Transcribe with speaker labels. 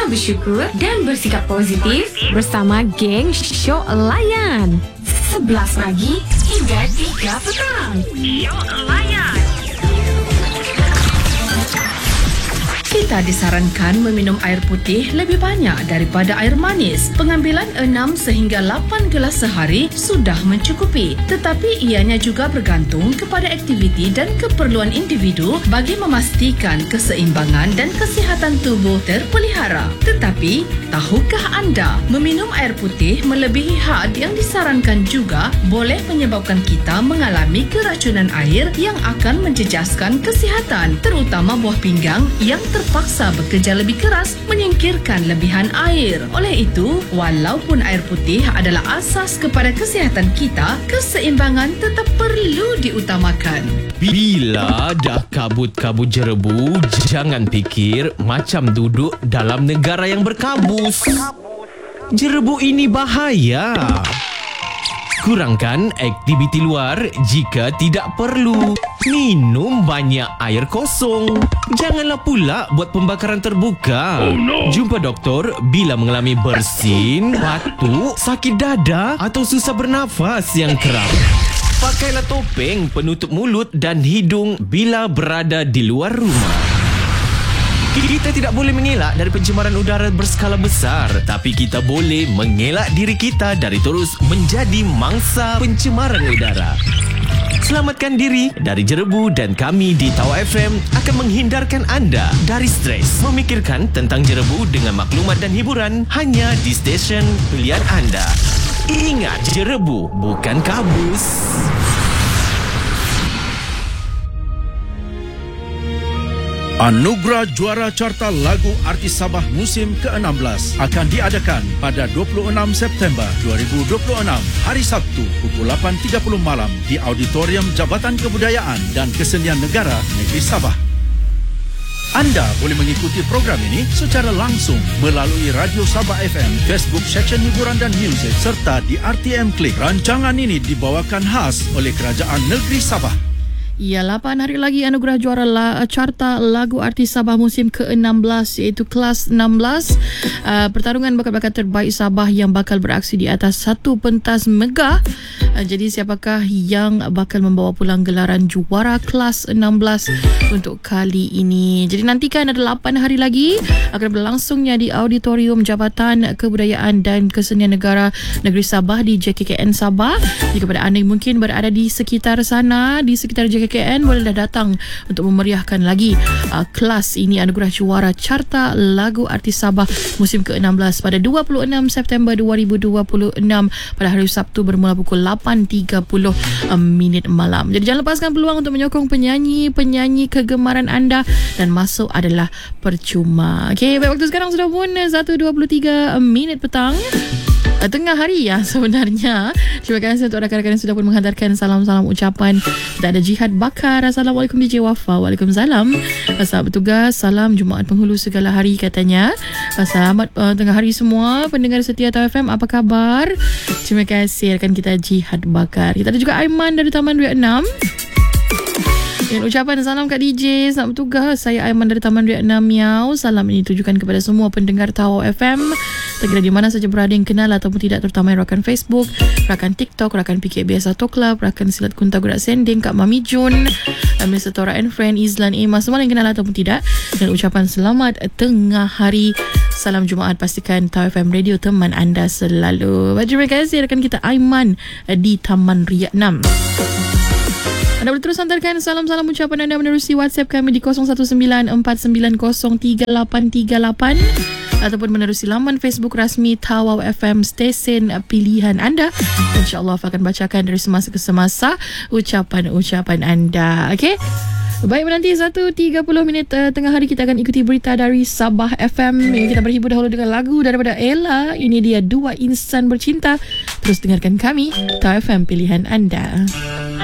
Speaker 1: Belajar bersyukur dan bersikap positif
Speaker 2: bersama geng Syok Layan.
Speaker 1: 11 pagi hingga 3 petang. Syok Layan.
Speaker 3: Kita disarankan meminum air putih lebih banyak daripada air manis. Pengambilan 6 sehingga 8 gelas sehari sudah mencukupi. Tetapi ianya juga bergantung kepada aktiviti dan keperluan individu bagi memastikan keseimbangan dan kesihatan tubuh terpelihara. Tetapi, tahukah anda, meminum air putih melebihi had yang disarankan juga boleh menyebabkan kita mengalami keracunan air yang akan menjejaskan kesihatan, terutama buah pinggang yang terpaksa bekerja lebih keras menyingkirkan lebihan air. Oleh itu, walaupun air putih adalah asas kepada kesihatan kita, keseimbangan tetap perlu diutamakan.
Speaker 4: Bila dah kabut-kabut jerebu, jangan fikir macam duduk dalam negara yang berkabus. Jerebu ini bahaya. Kurangkan aktiviti luar jika tidak perlu. Minum banyak air kosong. Janganlah pula buat pembakaran terbuka. Jumpa doktor bila mengalami bersin, batuk, sakit dada atau susah bernafas yang kerap. Pakailah topeng penutup mulut dan hidung bila berada di luar rumah. Kita tidak boleh mengelak dari pencemaran udara berskala besar, tapi kita boleh mengelak diri kita dari terus menjadi mangsa pencemaran udara. Selamatkan diri dari jerebu dan kami di Tawa FM akan menghindarkan anda dari stres. Memikirkan tentang jerebu dengan maklumat dan hiburan hanya di stesen pilihan anda. Ingat, jerebu bukan kabus.
Speaker 5: Anugerah Juara Carta Lagu Artis Sabah musim ke-16 akan diadakan pada 26 September 2026 hari Sabtu pukul 8.30 malam di Auditorium Jabatan Kebudayaan dan Kesenian Negara Negeri Sabah. Anda boleh mengikuti program ini secara langsung melalui Radio Sabah FM, Facebook Seksyen Hiburan dan Muzik serta di RTM Klik. Rancangan ini dibawakan khas oleh Kerajaan Negeri Sabah.
Speaker 6: Ya, 8 hari lagi anugerah juara Carta Lagu Artis Sabah musim ke-16 iaitu kelas 16. Pertarungan bakat-bakat terbaik Sabah yang bakal beraksi di atas satu pentas megah. Jadi siapakah yang bakal membawa pulang gelaran juara kelas 16 untuk kali ini? Jadi nantikan ada 8 hari lagi akan berlangsungnya di Auditorium Jabatan Kebudayaan dan Kesenian Negara Negeri Sabah di JKKN Sabah. Jika pada anda yang mungkin berada di sekitar sana, di sekitar JKKN, bolehlah datang untuk memeriahkan lagi kelas ini, anugerah juara Carta Lagu Artis Sabah musim ke-16 pada 26 September 2026 pada hari Sabtu bermula pukul 8.30 minit malam. Jadi jangan lepaskan peluang untuk menyokong penyanyi-penyanyi kegemaran anda dan masuk adalah percuma. Okey, baik, waktu sekarang sudah pun 1.23 minit petang. Tengah hari ya sebenarnya. Terima kasih untuk rakan-rakan yang sudah pun menghantarkan salam-salam ucapan. Kita ada Jihad Bakar. Assalamualaikum DJ Wafa. Waalaikumsalam. Selamat bertugas. Salam Jumaat penghulu segala hari katanya. Selamat tengah hari semua pendengar setia Tawa FM. Apa khabar? Terima kasih rakan kita Jihad Bakar. Kita ada juga Aiman dari Taman Ria 6. Dan ucapan salam Kak DJ, selamat bertugas. Saya Aiman dari Taman Ria 6 Miau. Salam ini ditujukan kepada semua pendengar Tawa FM. Terkira di mana saja berada yang kenal ataupun tidak, terutama yang rakan Facebook, rakan TikTok, rakan PKBS atau Club, rakan Silat Kunta Gurat Sending, Kak Mami Jun, Mr. Tora and Friend, Izlan Ema, semua yang kenal ataupun tidak. Dan ucapan selamat tengah hari. Salam Jumaat, pastikan Tawa FM Radio teman anda selalu. Terima kasih rakan kita Aiman di Taman Ria 6. Anda boleh terus hantarkan salam-salam ucapan anda menerusi WhatsApp kami di 0194903838 ataupun menerusi laman Facebook rasmi Tawa FM stesen pilihan anda. InsyaAllah akan bacakan dari semasa ke semasa ucapan-ucapan anda. Okey? Baik, menanti 1.30 minit tengah hari kita akan ikuti berita dari Sabah FM. Kita berhibur dahulu dengan lagu daripada Ella. Ini dia Dua Insan Bercinta. Terus dengarkan kami, Tawa FM pilihan anda.